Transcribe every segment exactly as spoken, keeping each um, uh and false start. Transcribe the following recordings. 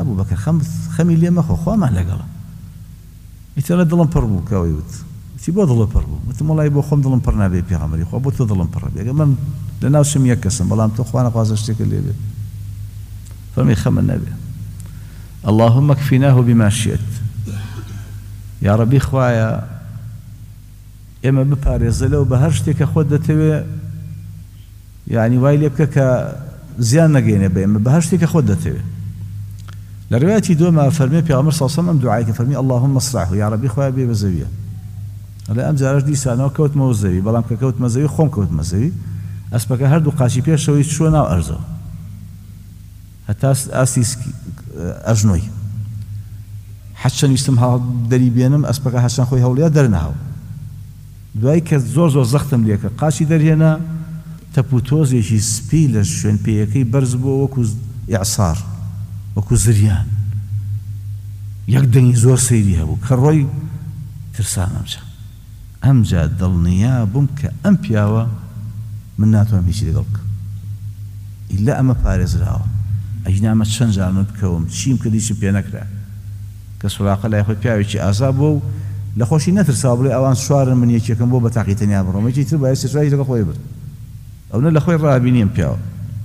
ئەبوو بەکە خەمی لێ مەخۆ خوامان لەگەڵە ئیتر لە دڵم پڕ بوو کەوەی وت وتی بۆ دڵە پڕ بوو وتم وەڵی بۆ خۆم دڵم پڕ نابێ پێغەمبەری خوا بۆ تۆ دڵم پڕە بێ من لە ناو شم یەک کەسم بەڵام تۆ خوا نەخوازە شتێکە لێ بێت فەرمی خەمە نەبێ اللهم اكفناه بما شئت يا ربي خوايا ئێمە بپارێزە لەو بە هەر شتێکە خۆت دەتەوێ یعنی وای لێ بکە کە زیان نەگەێنێ بە ئێمە بە هەر شتێکە خۆت دەتەوێ لە ڕوایەتی دووەمە فەرمێ پێغەمبەر صلی الله علیه و سلم ئەم دوعایەکە فەرمی اللهم اصلحه یا ربی خۆیان بێ بە زەویە ئەڵێ ئەم جارەش دیسانەوە کەوتمەوە زەوی بەڵام کە کەوتمە زەوی خۆم کەوتمە زەوی ئەسپەکە هەردوو قاچی پێشەوەی چووە ناو ئەرزەوە هەتا ئاستی ئەژنۆی حەچەند ویستم دەری بێنم ئەسپەکە حەچەند خۆی هەوڵیا دەرنەهاو دوای کە زۆر زۆر زەختم لێکە قاچی دەرهێنا تەپوتۆزێکی سپی لە شوێن پێیەکەی بەرز بووە وەکو ئیعسار وەکو زریان یەک دەنگی زۆر سەیری هەبوو کە ڕۆی ترسانم چە ئەمجا دڵنیا بووم کە ئەم پیاوە من ناتوانم هیچی لەگەڵ بکەم ئیلا ئەمە پارێزراوە ئەجنامە چەند جارمە بکەوم چیم کە دیچم پێ نەکرا کە سوراقە لای خۆی پیاوێکی ئازا بووە و لە خۆشی نەترساوە بڵێ ئەوان سوارن من یەکێکم بۆ بە تاقی تەنیا بڕۆم یەکی تر بایە سێسواری لەگەڵ خۆی برد ئەو نە لە خۆی ڕابینیم پیاوە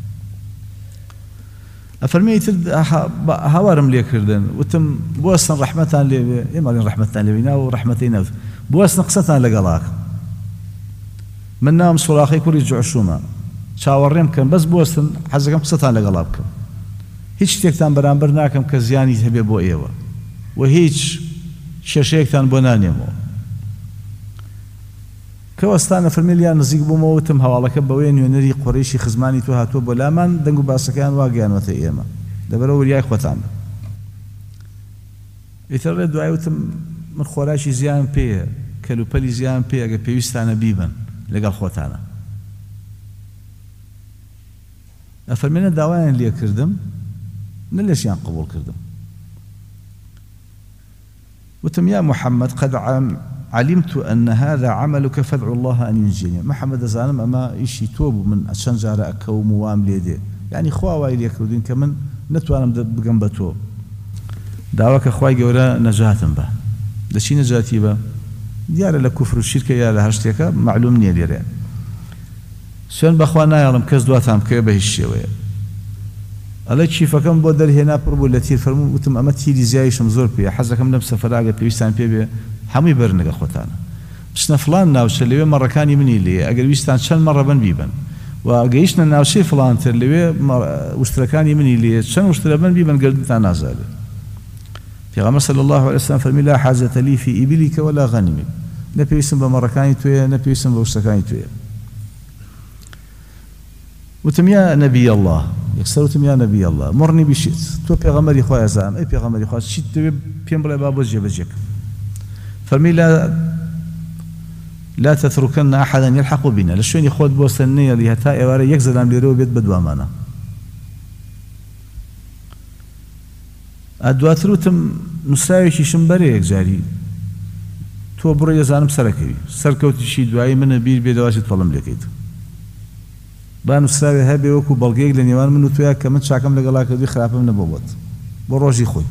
ئەفەرمێ تر هاوارم لێکردن وتم بوەستن ڕەحمەتان لێبێ ئێمەڵێن ڕەحمەتتان لێبێ ناو ڕەحمەتەی نەوت بوەستن قسەتان لەگەڵاکەم من ناوم سوڵاخەی کوڕی جوعشومە چاوەڕێم کەن بەس بوەستن حەزەکەم قسەتان لەگەڵا بکەم هیچ شتێکتان بەرامبەر ناکەم کە زیانی هەبێ بۆ ئێوە و هیچ شێشەیەکتان بۆ نانێمەوە کە وەستانە فەرمیلیان نزیک بوومەوە وتم هەواڵەکە بەوەی نوێنەری قوڕیشی خزمانی تۆ هاتووە بۆ لامان دەنگ و باسەکەیان وا گەیانوەتە ئێمە لەبەرەوە وریای خۆتان بە ئیتر لێ دوای وتم من خۆراشی زیان پێیە کەلوپەلی زیان پێ ئەگە پێویستانە بیبن لەگەڵ خۆتانە ئەفەرمێنە داوایان لێ کردم نە لێشیان قبوڵ کردم وتم يا محمد قد علمت أن هذا عملك فادعو الله أن ينجيني محمد زانم أما إشي توب من عشان جارة أكوم وام ليدي يعني خوا وايلي كودين كمن نتوانم بجنبته دعواك خواي جورا نجاة به لشي نجاتي به ديار لكفر الشركة يا لهشتك معلوم نيل يرى شون بخوانا يعلم كز دواتهم كيبه الشيوية الله شي فكم بودر هنا بربو التي فرمو وتم أمتي لي زيايش مزور بيه حزكم نفس فراغة بيستان بيه حمي برنك أخوتانا بسنا فلان ناوش اللي مرة كان يبني لي أقل بيستان شن مرة بن بيبن وقيشنا ناوشي فلان تر اللي واشتركان يبني لي شن واشترك بن بيبن قلت أنا زال في غمر صلى الله عليه وسلم فرمي لا حاجة لي في إبلك ولا غنمك نبي اسم بمرة كان تويا نبي اسم بواشتركان تويا وتم يا نبي الله يكسرتم يا نبي الله مرني بشيء تو بيغمري خويا زعم اي بيغمري خويا شيء تبي بيمبلا بابو جيب جيك فرمي لا لا تتركن احدا يلحق بنا لشوني خود بوسنيه اللي هتا ايواري يكزلام ليرو بيت بدوامانا ادواتروتم نساويشي شمبري جاري تو بري زانم سركوي سركوتي شي دواي من بير بيدواشي طلم لكيت بانو سراوي هبي وكو بلغيق لنيوان منو تويا كمن شاكم لقلاك دي خلافه من بوبوت بروجي خوي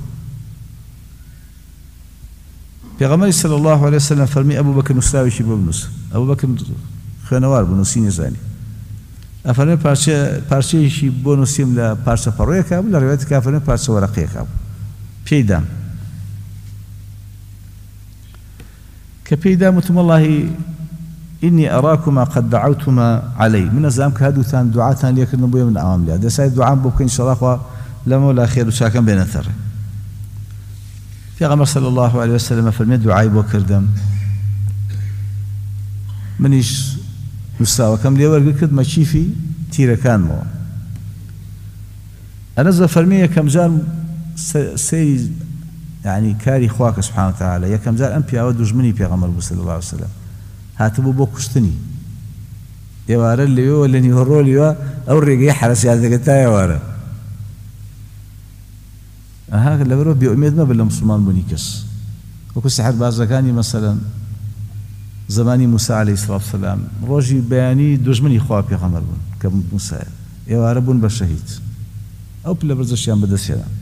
پیغمبر صلى الله عليه وسلم فرمي ابو بكر نساوي شي ببنس ابو بكر خنوار بنوسين زاني افرمي پارچه پارچه شي بونوسيم لا پارچه پرويه كاب لا روايت كافرمي پارچه ورقيه كاب پیدام كبيدام متم الله إني أراكما قد دعوتما علي من الزامك هادو ثان دعاتان ليكن نبويا من أعوام لها دساي دعاء بوك إن شاء الله لما لا خير وشاكم بين الثر في غمر صلى الله عليه وسلم فرمي دعاء بوكر دم منيش مستوى كم لي ورقد ما شيفي تيرا كان مو أنا ذا فرمي كم جار سي يعني كاري خواك سبحانه وتعالى يا كم جار أنبياء ودجمني في غمر صلى الله عليه وسلم هاتبو بو كشتني يوارا اللي هو اللي يهرو اللي او الرقي حرس يعني قلتا يوارا هاك اللي بروح بيؤمد ما بالله مسلمان بنيكس وكو سحر بازكاني مثلا زماني موسى عليه الصلاة والسلام روجي بياني دجمني خواب يا غمر بون كموسى يوارا بون بشهيد او بلا برزشيان بدسينا